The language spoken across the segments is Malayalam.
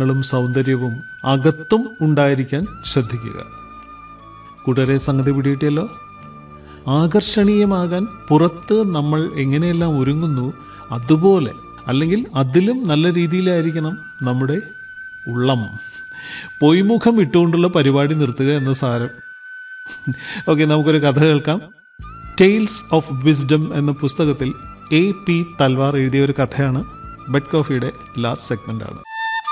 നിറങ്ങളും സൗന്ദര്യവും അകത്തും ഉണ്ടായിരിക്കാൻ ശ്രദ്ധിക്കുക. കൂട്ടരെ സംഗതി പിടികിട്ടിയല്ലോ. ആകർഷണീയമാകാൻ പുറത്ത് നമ്മൾ എങ്ങനെയെല്ലാം ഒരുങ്ങുന്നു അതുപോലെ അല്ലെങ്കിൽ അതിലും നല്ല രീതിയിലായിരിക്കണം നമ്മുടെ ഉള്ളം. പൊയ്മുഖം ഇട്ടുകൊണ്ടുള്ള പരിപാടി നിർത്തുക എന്ന സാരം. ഓക്കെ, നമുക്കൊരു കഥ കേൾക്കാം. ടെയിൽസ് ഓഫ് വിസ്ഡം എന്ന പുസ്തകത്തിൽ AP തൽവാർ എഴുതിയ ഒരു കഥയാണ്. Bed കോഫിയുടെ last സെഗ്മെൻ്റാണ്.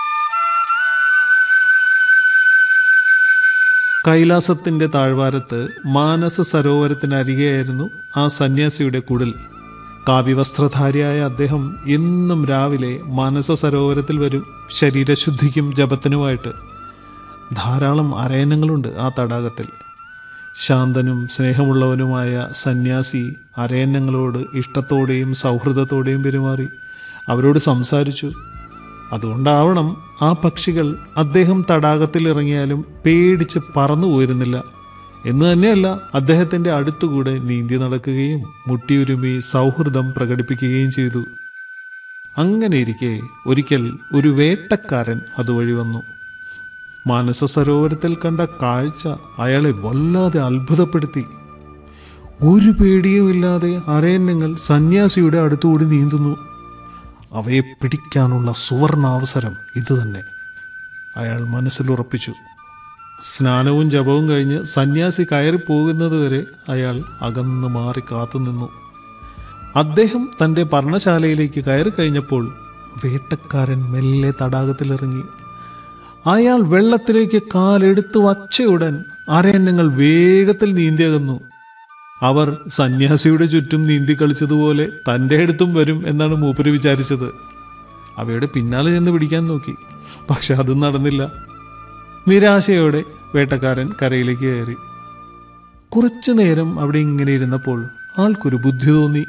കൈലാസത്തിൻ്റെ താഴ്വാരത്ത് മാനസ സരോവരത്തിനരികെയായിരുന്നു ആ സന്യാസിയുടെ കുടിൽ. കാവ്യവസ്ത്രധാരിയായ അദ്ദേഹം എന്നും രാവിലെ മാനസ സരോവരത്തിൽ വരും, ശരീരശുദ്ധിക്കും ജപത്തിനുമായിട്ട്. ധാരാളം അരയന്നങ്ങളുണ്ട് ആ തടാകത്തിൽ. ശാന്തനും സ്നേഹമുള്ളവനുമായ സന്യാസി അരയന്നങ്ങളോട് ഇഷ്ടത്തോടെയും സൗഹൃദത്തോടെയും പെരുമാറി, അവരോട് സംസാരിച്ചു. അതുകൊണ്ടാവണം ആ പക്ഷികൾ അദ്ദേഹം തടാകത്തിൽ ഇറങ്ങിയാലും പേടിച്ച് പറന്നു പോയിരുന്നില്ല. എന്ന് തന്നെയല്ല, അദ്ദേഹത്തിൻ്റെ അടുത്തുകൂടെ നീന്തി നടക്കുകയും മുട്ടിയുരുമി സൗഹൃദം പ്രകടിപ്പിക്കുകയും ചെയ്തു. അങ്ങനെയിരിക്കെ ഒരിക്കൽ ഒരു വേട്ടക്കാരൻ അതുവഴി വന്നു. മാനസ സരോവരത്തിൽ കണ്ട കാഴ്ച അയാളെ വല്ലാതെ അത്ഭുതപ്പെടുത്തി. ഒരു പേടിയുമില്ലാതെ അരയന്നങ്ങൾ സന്യാസിയുടെ അടുത്തുകൂടി നീന്തുന്നു. അവയെ പിടിക്കാനുള്ള സുവർണാവസരം ഇതുതന്നെ, അയാൾ മനസ്സിലുറപ്പിച്ചു. സ്നാനവും ജപവും കഴിഞ്ഞ് സന്യാസി കയറിപ്പോകുന്നതുവരെ അയാൾ അകന്നു മാറി കാത്തുനിന്നു. അദ്ദേഹം തൻ്റെ പർണശാലയിലേക്ക് കയറി കഴിഞ്ഞപ്പോൾ വേട്ടക്കാരൻ മെല്ലെ തടാകത്തിലിറങ്ങി. അയാൾ വെള്ളത്തിലേക്ക് കാലെടുത്ത് വച്ചയുടൻ അരയന്നങ്ങൾ വേഗത്തിൽ നീന്തിയകന്നു. അവർ സന്യാസിയുടെ ചുറ്റും നീന്തി കളിച്ചതുപോലെ തൻ്റെ അടുത്തും വരും എന്നാണ് മൂപ്പര് വിചാരിച്ചത്. അവയുടെ പിന്നാലെ ചെന്ന് പിടിക്കാൻ നോക്കി, പക്ഷെ അതും നടന്നില്ല. നിരാശയോടെ വേട്ടക്കാരൻ കരയിലേക്ക് കയറി. കുറച്ചു നേരം അവിടെ ഇങ്ങനെ ഇരുന്നപ്പോൾ ആൾക്കൊരു ബുദ്ധി തോന്നി.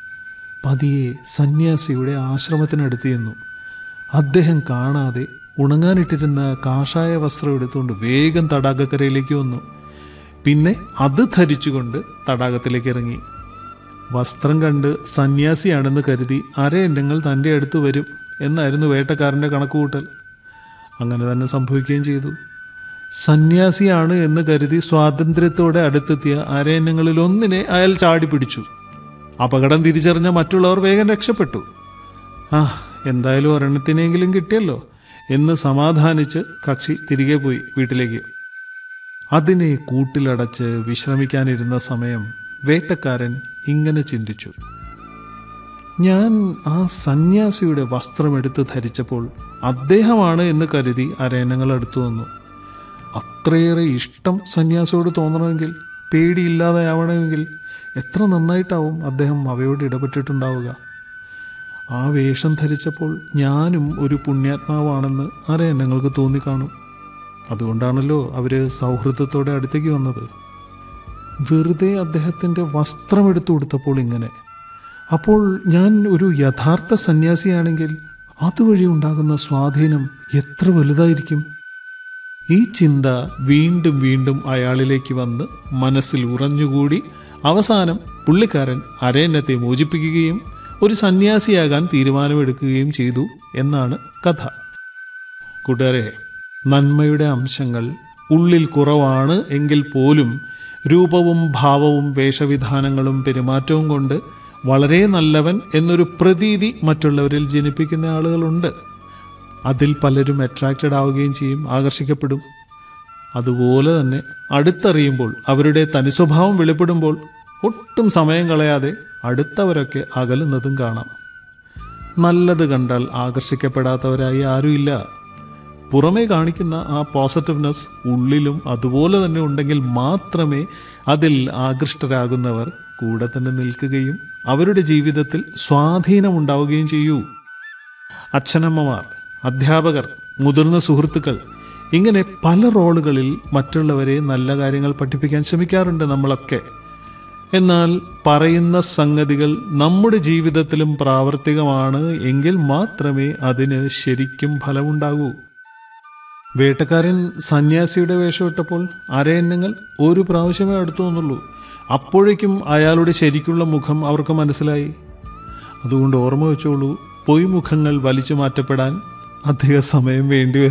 പതിയെ സന്യാസിയുടെ ആശ്രമത്തിനടുത്ത് ചെന്നു. അദ്ദേഹം കാണാതെ ഉണങ്ങാനിട്ടിരുന്ന കാഷായ വസ്ത്രം എടുത്തുകൊണ്ട് വേഗം തടാകക്കരയിലേക്ക് വന്നു. പിന്നെ അത് ധരിച്ചുകൊണ്ട് തടാകത്തിലേക്ക് ഇറങ്ങി. വസ്ത്രം കണ്ട് സന്യാസിയാണെന്ന് കരുതി അരയന്നങ്ങൾ തൻ്റെ അടുത്ത് വരും എന്നായിരുന്നു വേട്ടക്കാരൻ്റെ കണക്കുകൂട്ടൽ. അങ്ങനെ തന്നെ സംഭവിക്കുകയും ചെയ്തു. സന്യാസിയാണ് എന്ന് കരുതി സ്വാതന്ത്ര്യത്തോടെ അടുത്തെത്തിയ അരയന്നങ്ങളിൽ ഒന്നിനെ അയാൾ ചാടി പിടിച്ചു. അപകടം തിരിച്ചറിഞ്ഞ മറ്റുള്ളവർ വേഗം രക്ഷപ്പെട്ടു. എന്തായാലും ഒരെണ്ണത്തിനെങ്കിലും കിട്ടിയല്ലോ എന്ന് സമാധാനിച്ച് കക്ഷി തിരികെ പോയി വീട്ടിലേക്ക്. അതിനെ കൂട്ടിലടച്ച് വിശ്രമിക്കാനിരുന്ന സമയം വേട്ടക്കാരൻ ഇങ്ങനെ ചിന്തിച്ചു. ഞാൻ ആ സന്യാസിയുടെ വസ്ത്രമെടുത്ത് ധരിച്ചപ്പോൾ അദ്ദേഹമാണ് എന്ന് കരുതി അരയന്നങ്ങൾ അടുത്തു വന്നു. അത്രയേറെ ഇഷ്ടം സന്യാസിയോട് തോന്നണമെങ്കിൽ, പേടിയില്ലാതെയാവണമെങ്കിൽ എത്ര നന്നായിട്ടാവും അദ്ദേഹം അവയോട് ഇടപെട്ടിട്ടുണ്ടാവുക. ആ വേഷം ധരിച്ചപ്പോൾ ഞാനും ഒരു പുണ്യാത്മാവാണെന്ന് അരയന്നങ്ങൾക്ക് തോന്നിക്കാണും. അതുകൊണ്ടാണല്ലോ അവർ സൗഹൃദത്തോടെ അടുത്തേക്ക് വന്നത്. വെറുതെ അദ്ദേഹത്തിൻ്റെ വസ്ത്രം എടുത്തു കൊടുത്തപ്പോൾ ഇങ്ങനെ. അപ്പോൾ ഞാൻ ഒരു യഥാർത്ഥ സന്യാസിയാണെങ്കിൽ അതുവഴി ഉണ്ടാകുന്ന സ്വാധീനം എത്ര വലുതായിരിക്കും. ഈ ചിന്ത വീണ്ടും വീണ്ടും അയാളിലേക്ക് വന്ന് മനസ്സിൽ ഉറഞ്ഞുകൂടി അവസാനം പുള്ളിക്കാരൻ അരയന്നത്തെ മോചിപ്പിക്കുകയും ഒരു സന്യാസിയാകാൻ തീരുമാനമെടുക്കുകയും ചെയ്തു എന്നാണ് കഥ. കൂട്ടുകാരെ, നന്മയുടെ അംശങ്ങൾ ഉള്ളിൽ കുറവാണ് എങ്കിൽ പോലും രൂപവും ഭാവവും വേഷവിധാനങ്ങളും പെരുമാറ്റവും കൊണ്ട് വളരെ നല്ലവൻ എന്നൊരു പ്രതീതി മറ്റുള്ളവരിൽ ജനിപ്പിക്കുന്ന ആളുകളുണ്ട്. അതിൽ പലരും അട്രാക്റ്റഡ് ആവുകയും ചെയ്യും, ആകർഷിക്കപ്പെടും. അതുപോലെ തന്നെ അടുത്തറിയുമ്പോൾ, അവരുടെ തനിസ്വഭാവം വെളിപ്പെടുമ്പോൾ ഒട്ടും സമയം കളയാതെ അടുത്തവരൊക്കെ അകലുന്നതും കാണാം. നല്ലത് കണ്ടാൽ ആകർഷിക്കപ്പെടാത്തവരായി ആരുമില്ല. പുറമേ കാണിക്കുന്ന ആ പോസിറ്റീവ്നെസ് ഉള്ളിലും അതുപോലെ തന്നെ ഉണ്ടെങ്കിൽ മാത്രമേ അതിൽ ആകൃഷ്ടരാകുന്നവർ കൂടെ തന്നെ നിൽക്കുകയും അവരുടെ ജീവിതത്തിൽ സ്വാധീനമുണ്ടാവുകയും ചെയ്യൂ. അച്ഛനമ്മമാർ, അധ്യാപകർ, മുതിർന്ന സുഹൃത്തുക്കൾ, ഇങ്ങനെ പല റോളുകളിൽ മറ്റുള്ളവരെ നല്ല കാര്യങ്ങൾ പഠിപ്പിക്കാൻ ശ്രമിക്കാറുണ്ട് നമ്മളൊക്കെ. എന്നാൽ പറയുന്ന സംഗതികൾ നമ്മുടെ ജീവിതത്തിലും പ്രാവർത്തികമാണ് എങ്കിൽ മാത്രമേ അതിന് ശരിക്കും ഫലമുണ്ടാകൂ. വേട്ടക്കാരൻ സന്യാസിയുടെ വേഷമിട്ടപ്പോൾ അരയന്നങ്ങൾ ഒരു പ്രാവശ്യമേ അടുത്തു വന്നുള്ളൂ. അപ്പോഴേക്കും അയാളുടെ ശരിക്കുള്ള മുഖം അവർക്ക് മനസ്സിലായി. അതുകൊണ്ട് ഓർമ്മ വെച്ചോളൂ, പൊയ്മുഖങ്ങൾ വലിച്ചു മാറ്റപ്പെടാൻ അധിക സമയം വേണ്ടി